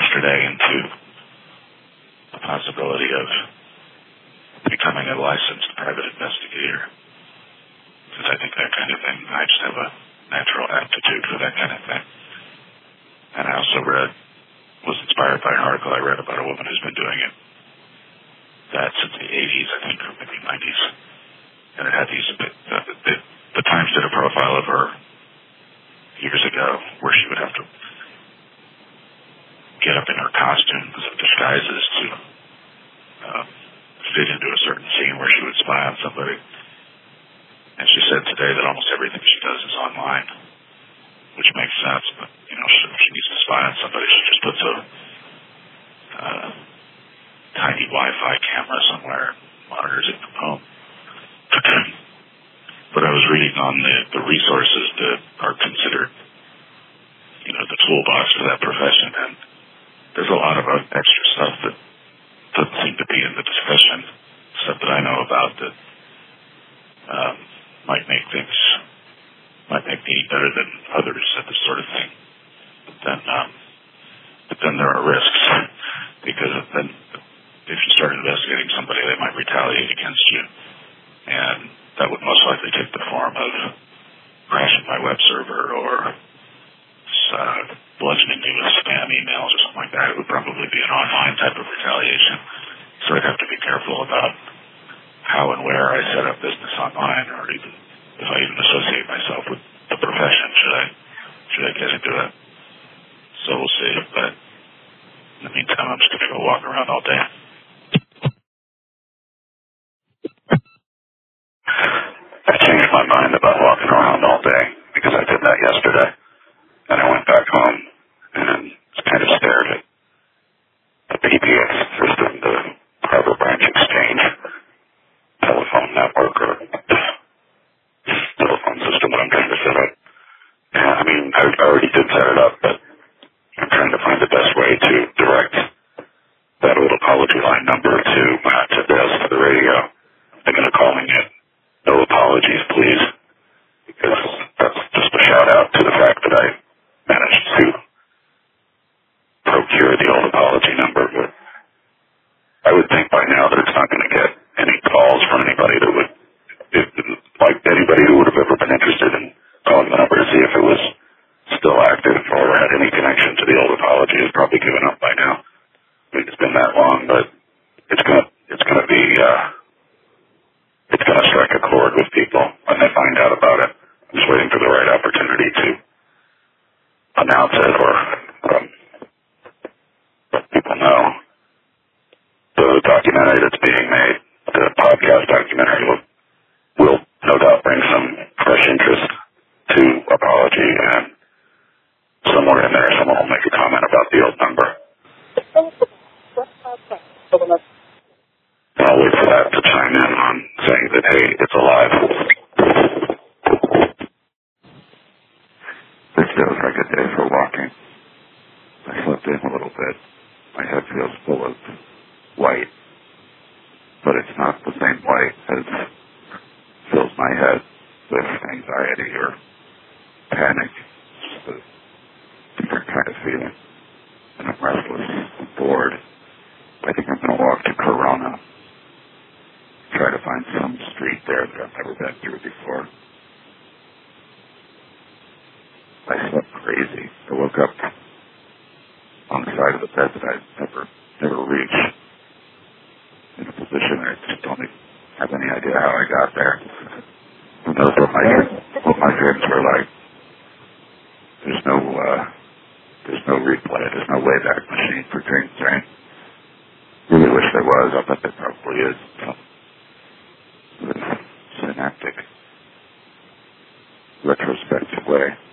yesterday into the possibility of becoming a licensed private investigator, because I think that kind of thing, I just have a natural aptitude for that kind of thing. And I also was inspired by an article I read about a woman who's been doing it that since the 80s, I think, or maybe 90s. And it had the Times did a profile of her years ago where she would have to get up in her costumes of disguises to fit into a certain scene where she would spy on somebody. And she said today that almost everything she does is online, which makes sense, but, if she needs to spy on somebody, she just puts a tiny Wi-Fi camera somewhere and monitors it from home. But I was reading on the resources that are considered, the toolbox for that profession, and there's a lot of extra stuff that doesn't seem to be in the discussion, stuff that I know about that might make me better than others at this sort of thing. But then there are risks, because then if you start investigating somebody, they might retaliate against you, and that would most likely take the form of crashing my web server or bludgeoning me with spam emails or something like that. It would probably be an online type of retaliation. So I'd have to be careful about how and where I set up business online, or even if I even associate myself with the profession. Should I get into it? So we'll see. But in the meantime, I'm just going to go walk around all day. I changed my mind about walking around all day because I did that yesterday. And I went back home and kind of stared at the PBX system, the Harbor Branch Exchange telephone network or telephone system that I'm trying to set up. And I already did set it up, but I'm trying to find the best way to direct that old apology line number to the radio. They're going to calling it "No Apologies, Please," because that's just a shout out to the fact that I managed to procure the old apology number. But I would think by now that it's not going to get any calls from anybody that would, anybody who would have ever been interested in calling the number to see if it was still active or had any connection to the old apology has probably given up by now. It's been that long, but it's going to be it's going to strike a chord with people when they find out about it. I'm just waiting for the right opportunity to announce it or let people know. The documentary that's being made, the podcast documentary, will no doubt bring some fresh interest to apology, and somewhere in there someone will make a comment about the old number. And I'll wait for that to chime in on saying that, hey, it's alive. This feels like a day for walking. I slept in a little bit. My head feels full of white, but it's not the same white as fills my head with anxiety or panic. It's just a different kind of feeling. And I'm restless, I'm bored. I think I'm going to walk to Corona, try to find some street there that I've never been through before. I slept crazy. I woke up on the side of the bed that I never reached, in a position I just don't have any idea how I got there. Who knows what my dreams were like. There's no replay. There's no Wayback Machine for dreams, right? Really wish there was. I bet there probably is. Some synaptic, retrospective way.